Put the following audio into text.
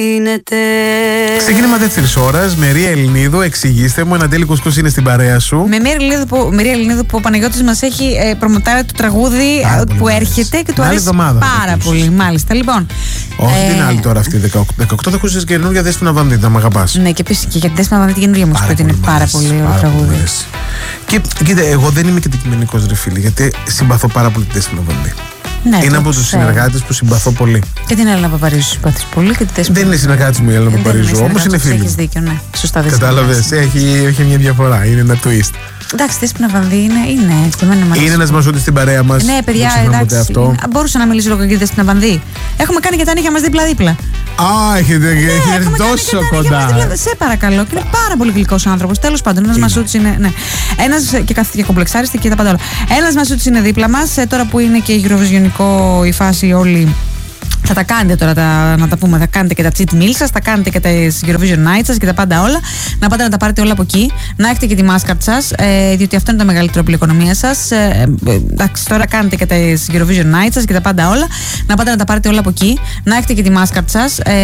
Ξεκίνημα δεύτερης ώρας. Μερία Ελληνίδου, εξηγήστε μου. Ανατέλη Κουσκούς είναι στην παρέα σου. Με Μερία Ελληνίδου που ο Παναγιώτης μας έχει προμοτάρει το τραγούδι που έρχεται και του αρέσει πάρα πολύ. Μάλιστα, λοιπόν. Όχι την άλλη τώρα αυτή. 18 θα ακούσεις καινούργια Δέσποινα Βανδύ, να μ' αγαπάς. Ναι, και επίσης και για την Δέσποινα Βανδύ την καινούργια μου σου ότι είναι πάρα πολύ ωραίο τραγούδι. Και κοίτα, εγώ δεν είμαι και αντικειμενικός ρε φίλε, γιατί συμπαθώ πάρα πολύ τη Δέσποινα Βανδύ. Ναι, είναι από τους συνεργάτες που συμπαθώ πολύ. Και την Έλληνα Παπαρίζου συμπαθείς πολύ. Και δεν είναι συνεργάτης μου η Έλληνα Παπαρίζου, όμως είναι φίλη. Έχεις δίκιο, ναι. Σωστά, δεν κατάλαβες, έχει μια διαφορά, είναι ένα twist. Εντάξει, Δέσποινα Βανδύ είναι ένας μασούτης στην παρέα μας. Ναι, παιδιά, εντάξει. Μπορούσα να μιλήσω λίγο για τη Δέσποινα Βανδύ. Έχουμε κάνει και τα νύχια μας δίπλα-δίπλα. Α, έχετε έρθει τόσο κοντά. Σε παρακαλώ. Και είναι πάρα πολύ γλυκός άνθρωπος. Τέλος πάντων, ένας μασούτης είναι. Ναι. Ένας και κάθεται και κομπλεξάριστη και τα πάντα όλα. Ένας μασούτης είναι δίπλα μας, τώρα που είναι και γυροβιζιονικό η φάση όλοι. Θα τα κάνετε τώρα, να τα πούμε, θα κάνετε και τα cheat meals σας, θα κάνετε και τα Eurovision Nights σας και τα πάντα όλα. Να πάτε να τα πάρετε όλα από εκεί, να έχετε και τη μάσκαρτ σας, διότι αυτό είναι το μεγαλύτερο από την οικονομία σας. Εντάξει, τώρα κάνετε και τα Eurovision Nights σας και τα πάντα όλα. Να πάτε να τα πάρετε όλα από εκεί, να έχετε και τη μάσκαρτ σας.